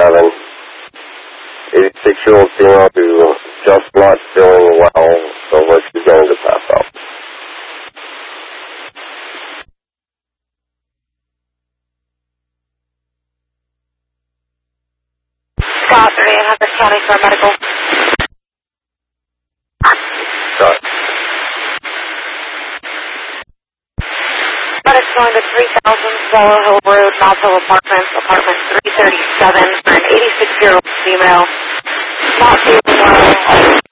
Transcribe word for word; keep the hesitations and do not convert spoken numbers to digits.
seven. eighty-six-year-old female who just not feeling well, so we're beginning to pass out. Scott, thirty-eight hundred County for medical. Scott. Medics going to three thousand Swallow Hill Road, Knobsville Apartments, apartment three thirty-seven, for an eighty-six-year-old female. Not feeling well.